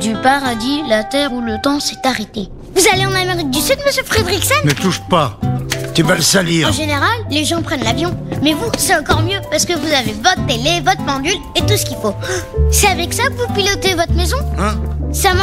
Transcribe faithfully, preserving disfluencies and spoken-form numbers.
du paradis, la terre où le temps s'est arrêté. Vous allez en Amérique du Sud, monsieur Fredricksen? Ne touche pas, tu vas le salir. En général, les gens prennent l'avion. Mais vous, c'est encore mieux parce que vous avez votre télé, votre pendule et tout ce qu'il faut. C'est avec ça que vous pilotez votre maison? Hein? Ça